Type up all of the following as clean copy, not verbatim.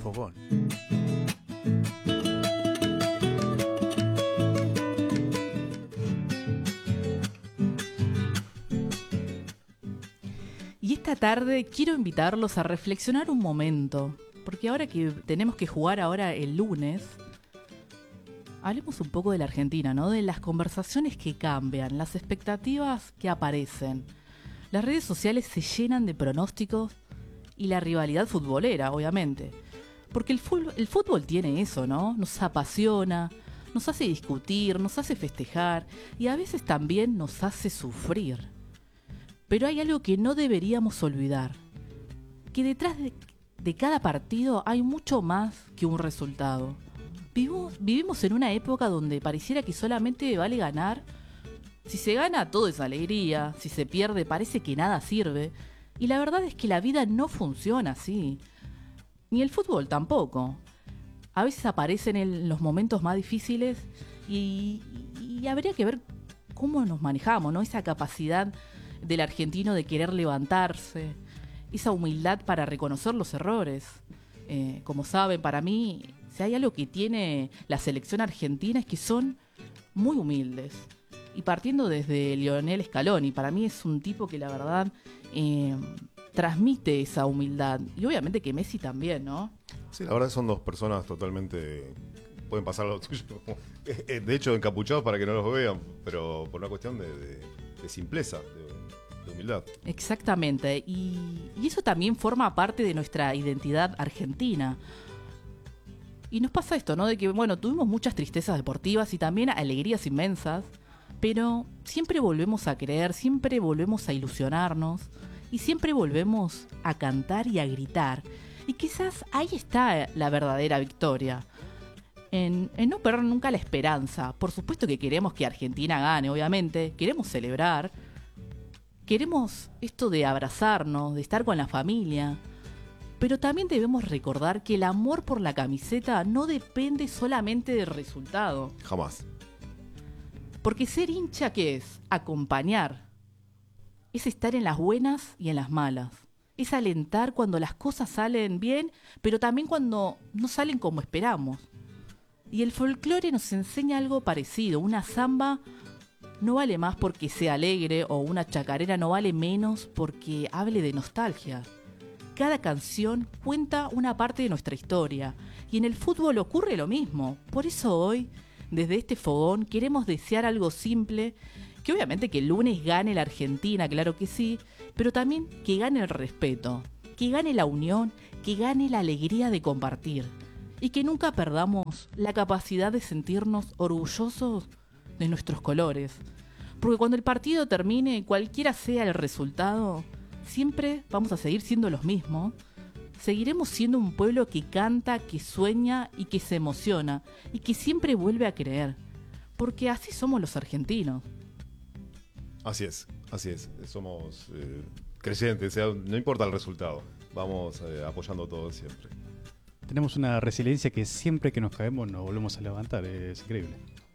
fogón. Y esta tarde quiero invitarlos a reflexionar un momento, porque ahora que tenemos que jugar ahora el lunes, hablemos un poco de la Argentina, ¿no? De las conversaciones que cambian, las expectativas que aparecen. Las redes sociales se llenan de pronósticos y la rivalidad futbolera, obviamente. Porque el fútbol tiene eso, ¿no? Nos apasiona, nos hace discutir, nos hace festejar y a veces también nos hace sufrir. Pero hay algo que no deberíamos olvidar, que detrás de cada partido hay mucho más que un resultado. Vivimos en una época donde pareciera que solamente vale ganar. Si se gana, todo es alegría. Si se pierde, parece que nada sirve. Y la verdad es que la vida no funciona así. Ni el fútbol tampoco. A veces aparecen en los momentos más difíciles y habría que ver cómo nos manejamos, ¿no? Esa capacidad del argentino de querer levantarse, esa humildad para reconocer los errores. Como saben, para mí, si hay algo que tiene la selección argentina es que son muy humildes. Y partiendo desde Lionel Scaloni, para mí es un tipo que la verdad transmite esa humildad. Y obviamente que Messi también, ¿no? Sí, la verdad son dos personas totalmente... Pueden pasar lo suyo. De hecho, encapuchados para que no los vean, pero por una cuestión de simpleza, de humildad. Exactamente. Y eso también forma parte de nuestra identidad argentina. Y nos pasa esto, ¿no? De que, bueno, tuvimos muchas tristezas deportivas y también alegrías inmensas, pero siempre volvemos a creer, siempre volvemos a ilusionarnos y siempre volvemos a cantar y a gritar. Y quizás ahí está la verdadera victoria. En no perder nunca la esperanza. Por supuesto que queremos que Argentina gane, obviamente. Queremos celebrar. Queremos esto de abrazarnos, de estar con la familia. Pero también debemos recordar que el amor por la camiseta no depende solamente del resultado. Jamás. Porque ser hincha, ¿qué es? Acompañar. Es estar en las buenas y en las malas. Es alentar cuando las cosas salen bien, pero también cuando no salen como esperamos. Y el folclore nos enseña algo parecido. Una samba no vale más porque sea alegre, o una chacarera no vale menos porque hable de nostalgia. Cada canción cuenta una parte de nuestra historia, y en el fútbol ocurre lo mismo. Por eso hoy, desde este fogón, queremos desear algo simple, que obviamente que el lunes gane la Argentina, claro que sí, pero también que gane el respeto, que gane la unión, que gane la alegría de compartir, y que nunca perdamos la capacidad de sentirnos orgullosos de nuestros colores. Porque cuando el partido termine, cualquiera sea el resultado, siempre vamos a seguir siendo los mismos. Seguiremos siendo un pueblo que canta, que sueña y que se emociona, y que siempre vuelve a creer. Porque así somos los argentinos. Así es. Somos creyentes, o sea, no importa el resultado. Vamos apoyando todo siempre. Tenemos una resiliencia que siempre que nos caemos nos volvemos a levantar, es increíble.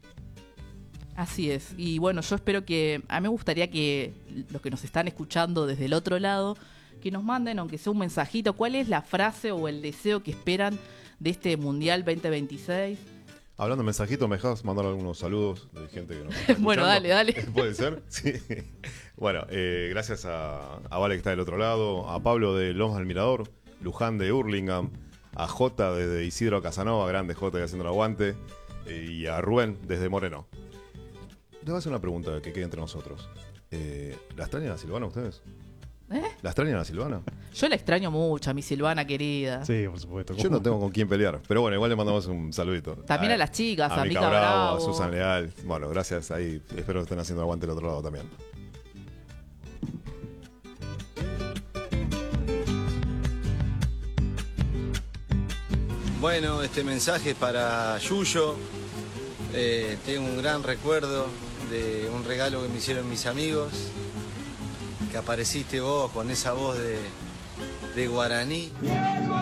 Así es, y bueno, yo espero que, a mí me gustaría que los que nos están escuchando desde el otro lado, que nos manden, aunque sea un mensajito, cuál es la frase o el deseo que esperan de este Mundial 2026. Hablando de mensajitos, ¿me dejas mandar algunos saludos de gente que nos está Bueno, dale. ¿Puede ser? Sí. Bueno, gracias a Vale que está del otro lado, a Pablo de Lomas del Mirador, Luján de Hurlingham, a Jota desde Isidro Casanova, grande Jota que haciendo el aguante, y a Rubén desde Moreno. Les voy a hacer una pregunta que quede entre nosotros. ¿La extrañan a Silvana ustedes? ¿La extrañan a Silvana? Yo la extraño mucho, a mi Silvana querida. Sí, por supuesto. Yo no tengo con quién pelear, pero bueno, igual le mandamos un saludito. También a las chicas, a Mica Mica Bravo, a Bravo. Susan Leal. Bueno, gracias ahí. Espero que estén haciendo aguante del otro lado también. Bueno, este mensaje es para Yuyo. Tengo un gran recuerdo de un regalo que me hicieron mis amigos, que apareciste vos con esa voz de guaraní.